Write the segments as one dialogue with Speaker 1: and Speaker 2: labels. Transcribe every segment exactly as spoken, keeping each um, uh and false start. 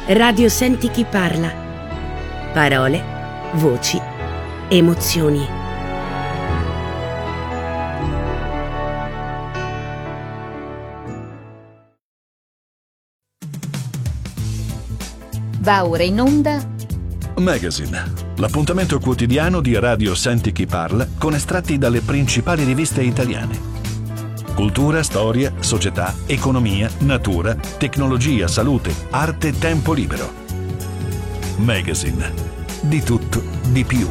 Speaker 1: Radio Senti chi parla. Parole, voci, emozioni.
Speaker 2: Va ora in onda
Speaker 3: Magazine, l'appuntamento quotidiano di Radio Senti chi parla con estratti dalle principali riviste italiane. Cultura, storia, società, economia, natura, tecnologia, salute, arte, tempo libero. Magazine. Di tutto, di più.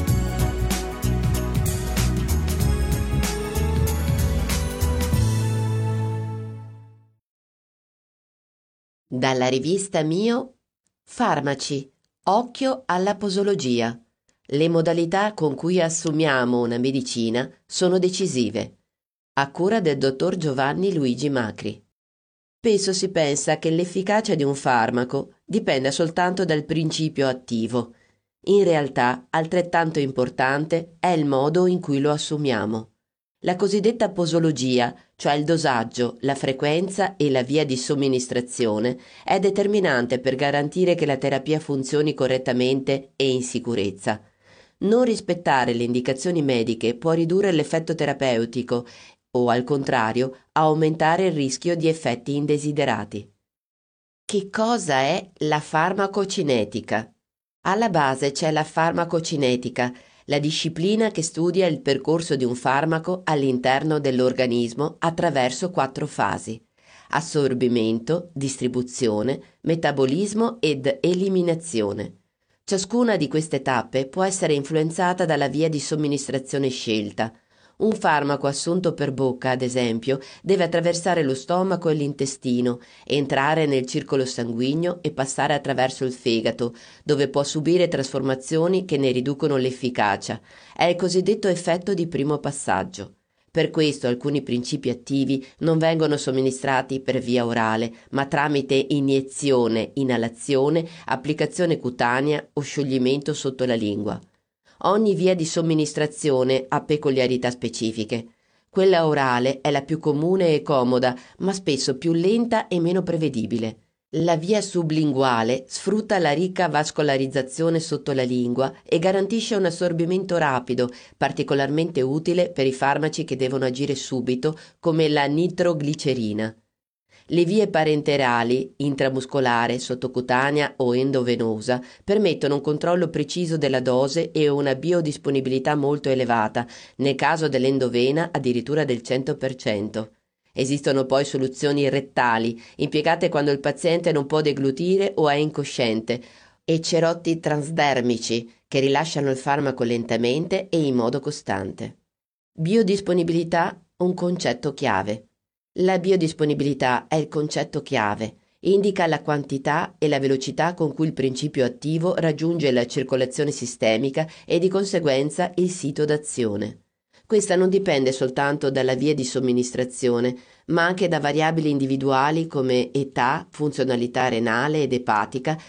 Speaker 4: Dalla rivista Mio, Farmaci, occhio alla posologia. Le modalità con cui assumiamo una medicina sono decisive. A cura del dottor Giovanni Luigi Macri. Spesso si pensa che l'efficacia di un farmaco dipenda soltanto dal principio attivo. In realtà, altrettanto importante è il modo in cui lo assumiamo. La cosiddetta posologia, cioè il dosaggio, la frequenza e la via di somministrazione, è determinante per garantire che la terapia funzioni correttamente e in sicurezza. Non rispettare le indicazioni mediche può ridurre l'effetto terapeutico o, al contrario, aumentare il rischio di effetti indesiderati. Che cosa è la farmacocinetica? Alla base c'è la farmacocinetica, la disciplina che studia il percorso di un farmaco all'interno dell'organismo attraverso quattro fasi: assorbimento, distribuzione, metabolismo ed eliminazione. Ciascuna di queste tappe può essere influenzata dalla via di somministrazione scelta. Un farmaco assunto per bocca, ad esempio, deve attraversare lo stomaco e l'intestino, entrare nel circolo sanguigno e passare attraverso il fegato, dove può subire trasformazioni che ne riducono l'efficacia. È il cosiddetto effetto di primo passaggio. Per questo alcuni principi attivi non vengono somministrati per via orale, ma tramite iniezione, inalazione, applicazione cutanea o scioglimento sotto la lingua. Ogni via di somministrazione ha peculiarità specifiche. Quella orale è la più comune e comoda, ma spesso più lenta e meno prevedibile. La via sublinguale sfrutta la ricca vascolarizzazione sotto la lingua e garantisce un assorbimento rapido, particolarmente utile per i farmaci che devono agire subito, come la nitroglicerina. Le vie parenterali, intramuscolare, sottocutanea o endovenosa, permettono un controllo preciso della dose e una biodisponibilità molto elevata, nel caso dell'endovena addirittura del cento per cento. Esistono poi soluzioni rettali, impiegate quando il paziente non può deglutire o è incosciente, e cerotti transdermici, che rilasciano il farmaco lentamente e in modo costante. Biodisponibilità, un concetto chiave. La biodisponibilità è il concetto chiave, indica la quantità e la velocità con cui il principio attivo raggiunge la circolazione sistemica e di conseguenza il sito d'azione. Questa non dipende soltanto dalla via di somministrazione, ma anche da variabili individuali come età, funzionalità renale ed epatica,